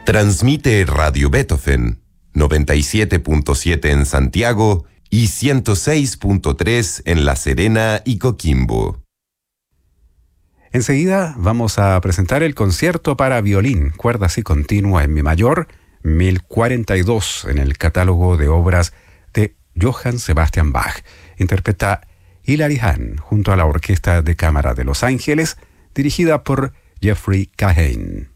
Transmite Radio Beethoven, 97.7 en Santiago y 106.3 en La Serena y Coquimbo. Enseguida vamos a presentar el concierto para violín, cuerdas y continua en mi mayor, 1042 en el catálogo de obras de Johann Sebastian Bach. Interpreta Hilary Hahn junto a la Orquesta de Cámara de Los Ángeles, dirigida por Jeffrey Kahane.